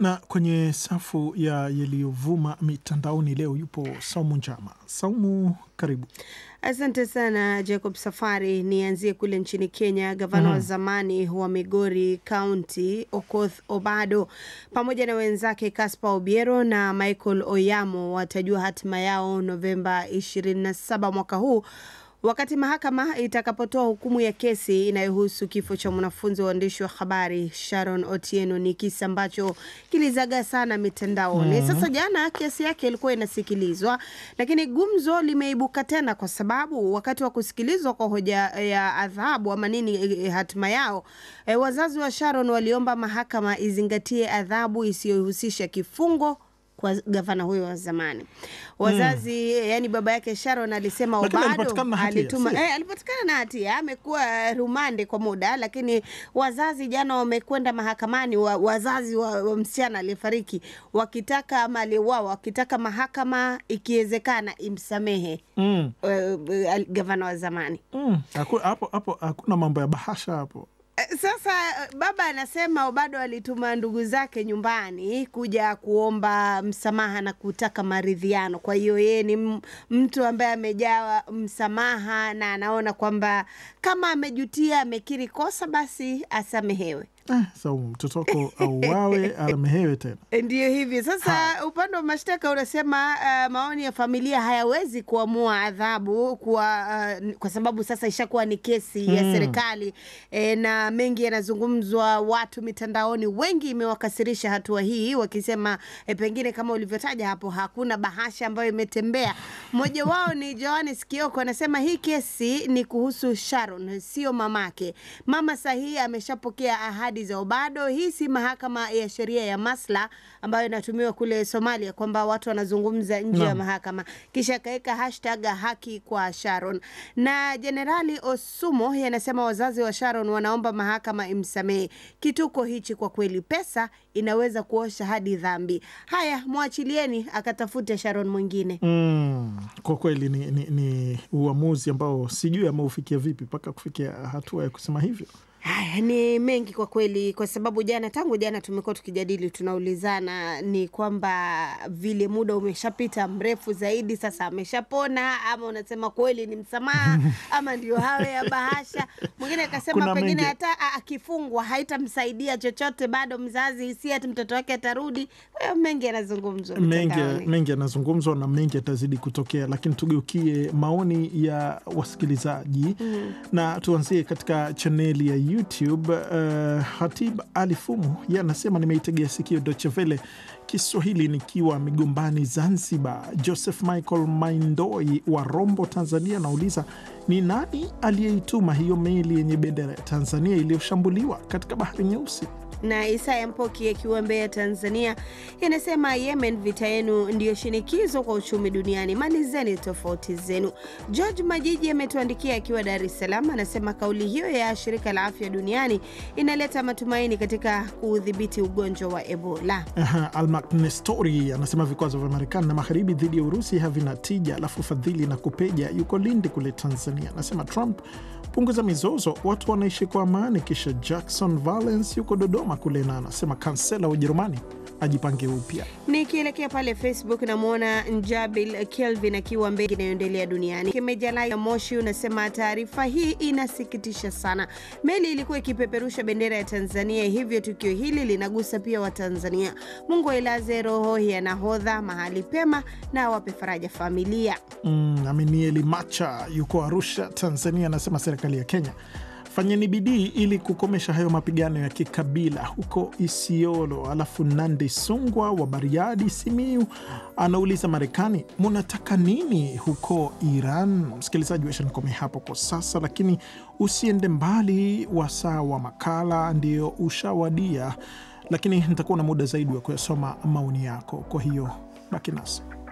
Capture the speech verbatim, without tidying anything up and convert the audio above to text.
Na kwenye safu ya yaliyovuma mitandaoni leo yupo Saumu Njama. Saumu, karibu. Asante sana Jacob Safari. Nianzie kule nchini Kenya. Gavana mm-hmm. wa zamani wa Migori County Okoth Obado pamoja na wenzake Caspar Obiero na Michael Oyamo watajua hatima yao Novemba ishirini na saba mwaka huu, wakati mahakama itakapotoa hukumu ya kesi inayohusu kifo cha mwanafunzi wa waandishi wa habari Sharon Otieno. Ni kisa ambacho kilizaga sana mitandaoni. Mm. Sasa jana kesi yake ilikuwa inasikilizwa, lakini gumzo limeibuka tena kwa sababu wakati wa kusikilizwa kwa hoja ya adhabu ama nini hatima yao, e, wazazi wa Sharon waliomba mahakama izingatie adhabu isiyohusisha kifungo kwa gavana huyo wa zamani. Wazazi hmm. yani baba yake Sharon alisema Obado alituma eh alipatikana na hatia, amekuwa rumande kwa muda, lakini wazazi jana wamekwenda mahakamani, wa, wazazi wa, wa msichana aliyefariki wakitaka mali wao, wakitaka mahakama ikiwezekana imsamehe mm. uh, uh, gavana wa zamani. Mm. Hapo hapo hakuna mambo ya bahasha hapo. Sasa baba anasema Obado alituma ndugu zake nyumbani kuja kuomba msamaha na kutaka maridhiano. Kwa hiyo yeye ni mtu ambaye amejaa msamaha na anaona kwamba kama amejutia, amekiri kosa, basi asamehewe. Eh, so mtoto wako auawe asamehewe tena. Ndiyo hivi. Sasa ha. upande wa mashtaka unasema uh, maoni ya familia hayawezi kuamua adhabu kwa uh, kwa sababu sasa ishakuwa ni kesi hmm. ya serikali, e, na mengi yanazungumzwa, watu mitandaoni wengi imewakasirisha hatua hii wakisema e, pengine kama ulivyotaja hapo hakuna bahasha ambayo imetembea. Mmoja wao ni Johannes Kioko, anasema hii kesi ni kuhusu Sharon, sio mamake. Mama sahihi ameshapokea ahadi za Obado. Hii si mahakama ya sheria ya Masla ambayo inatumiwa kule Somalia kwamba watu wanazungumza nje no. ya mahakama. Kisha kaeka hashtag haki kwa Sharon. Na Generali Osumo yanasema wazazi wa Sharon wanaomba mahakama imsamehe. Kituko hichi kwa kweli, pesa inaweza kuosha hadi dhambi. Haya, muachilieni akatafute Sharon mwingine. Mm, kwa kweli ni, ni, ni uamuzi ambao sijui ameufikia vipi mpaka kufikia hatua ya kusema hivyo. Haya, ni mengi kwa kweli, kwa sababu jana tangu jana tumekuwa tukijadili, tunaulizana ni kwamba vile muda umeshapita mrefu zaidi, sasa ameshapona ama unasema kweli ni msamaha ama ndio hawe ya bahasha. Mwingine akasema pengine hata akifungwa haitamsaidia chochote, bado mzazi si ati mtoto wake atarudi. Kwa mengi yanazungumzwa. Mengi mengi yanazungumzwa na mengi yatazidi kutokea, lakini tugeukie maoni ya wasikilizaji mm. na tuanzie katika chaneli ya YouTube. Uh, Hatib Alifumu yeye anasema nimeitegea sikio Deutsche Welle Kiswahili nikiwa Migombani Zanzibar. Joseph Michael Maindoi wa Rombo Tanzania nauliza ni nani aliyeituma hiyo meli yenye bendera ya Tanzania iliyoshambuliwa katika Bahari Nyeusi? Na Isaya Mpoki akiwa Mbeya Tanzania inasema Yemen, vita yenu ndio shinikizo kwa uchumi duniani, malizeni tofauti zenu. George Majiji ametuandikia akiwa Dar es Salaam, anasema kauli hiyo ya shirika la afya duniani inaleta matumaini katika kudhibiti ugonjwa wa Ebola. Aha, Almak Nestori anasema vikwazo vya Marekani na Magharibi dhidi ya Urusi havina tija, alafu Fadhili na Kupeja yuko Lindi kule Tanzania anasema Trump punguza mizozo, watu wanaishi kwa amani. Kisha Jackson Valence yuko Dodoma kule na anasema kansela wa Ujerumani ajipange upya. Nikielekea pale Facebook na muona Njabil Kelvin akiwa mbegi inayoendelea duniani. Kimejalai ya Moshi unasema taarifa hii inasikitisha sana. Meli ilikuwa ikipeperusha bendera ya Tanzania, hivyo tukio hili linagusa pia wa Tanzania. Mungu ailaze roho ya nahodha mahali pema na wape faraja familia. Mm, Aminieli Macha yuko Arusha Tanzania anasema serikali ya Kenya fanyeni bidii ili kukomesha hayo mapigano ya kikabila huko Isiolo. Alafu Nandi Sungwa wa Bariadi Simiu anauliza Marekani mnataka nini huko Iran? Msikilizaji wetu nikome hapo kwa sasa, lakini usiende mbali, wasaa wa makala ndio ushawadia, lakini nitakuwa na muda zaidi wa kuyasoma maoni yako, kwa hiyo baki nasi.